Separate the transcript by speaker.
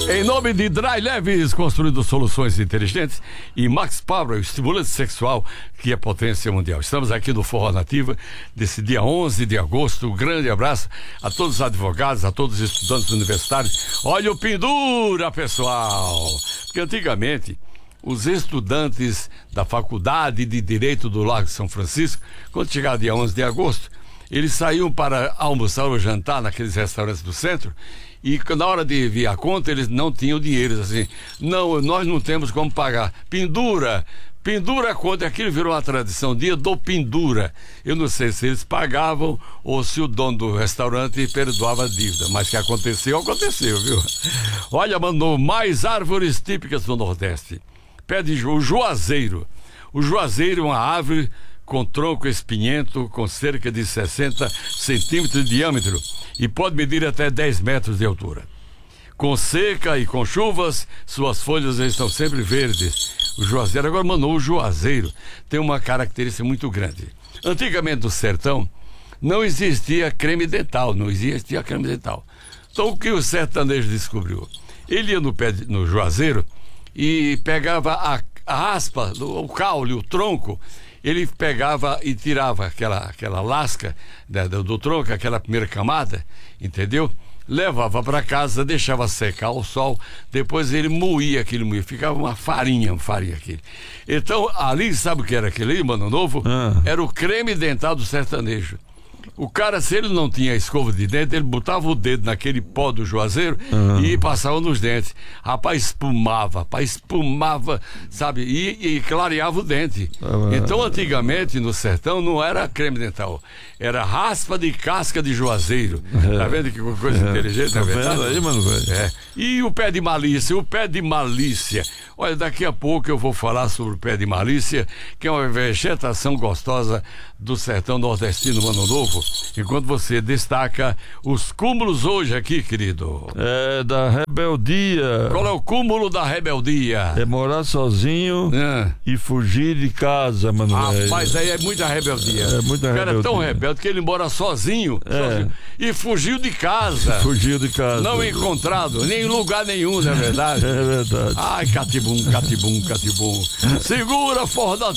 Speaker 1: Em nome de Dry Leves, construindo soluções inteligentes, e Max Power, o estimulante sexual que é potência mundial. Estamos aqui no Forró Nativa, desse dia 11 de agosto. Um grande abraço a todos os advogados, a todos os estudantes universitários. Olha o pendura, pessoal! Porque antigamente, os estudantes da Faculdade de Direito do Largo de São Francisco, quando chegava dia 11 de agosto, eles saíam para almoçar ou jantar naqueles restaurantes do centro, e na hora de vir a conta, eles não tinham dinheiro, assim, não, nós não temos como pagar. Pendura a conta, aquilo virou uma tradição, dia do pendura. Eu não sei se eles pagavam ou se o dono do restaurante perdoava a dívida, mas que aconteceu, viu? Olha, mandou mais árvores típicas do Nordeste. Pede o juazeiro. O juazeiro é uma árvore com tronco espinhento, com cerca de 60 centímetros de diâmetro e pode medir até 10 metros de altura. Com seca e com chuvas, suas folhas estão sempre verdes. O juazeiro, agora mandou o juazeiro, tem uma característica muito grande. Antigamente no sertão, não existia creme dental. Então o que o sertanejo descobriu? Ele ia no juazeiro e pegava a aspa, o caule, o tronco. Ele pegava e tirava aquela lasca do tronco, aquela primeira camada, entendeu? Levava para casa, deixava secar ao sol, depois ele moía aquilo, ficava uma farinha aquilo. Então, ali, sabe o que era aquele aí, Mano Novo? Era o creme dental do sertanejo. O cara, se ele não tinha escova de dente, ele botava o dedo naquele pó do juazeiro e passava nos dentes. Rapaz, espumava, sabe? E clareava o dente. Então, antigamente, no sertão, não era creme dental. Era raspa de casca de juazeiro. Tá vendo que coisa inteligente, não é verdade?
Speaker 2: Aí, mano, velho.
Speaker 1: E o pé de malícia. Olha, daqui a pouco eu vou falar sobre o pé de malícia, que é uma vegetação gostosa do sertão nordestino, Mano Novo, enquanto você destaca os cúmulos hoje aqui, querido.
Speaker 2: É da rebeldia.
Speaker 1: Qual é o cúmulo da rebeldia?
Speaker 2: É morar sozinho e fugir de casa, mano.
Speaker 1: Rapaz, aí é muita rebeldia.
Speaker 2: É muita rebeldia.
Speaker 1: O cara é tão rebelde que ele mora sozinho e fugiu de casa. Não encontrado, nem em lugar nenhum, não é verdade?
Speaker 2: É verdade.
Speaker 1: Ai, catibum. Segura, Forró